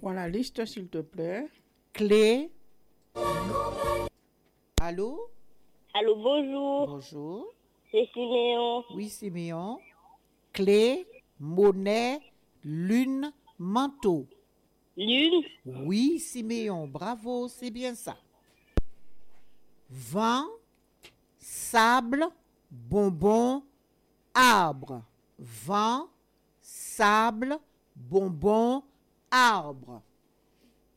Reprends la liste, s'il te plaît. clé. Allô? Allô, bonjour. Bonjour. C'est Siméon. Oui, Siméon. Clé, monnaie, lune, manteau. Lune, Oui, Siméon, bravo, c'est bien ça. Vent, sable, bonbon, arbre. Vent, sable, bonbon, arbre.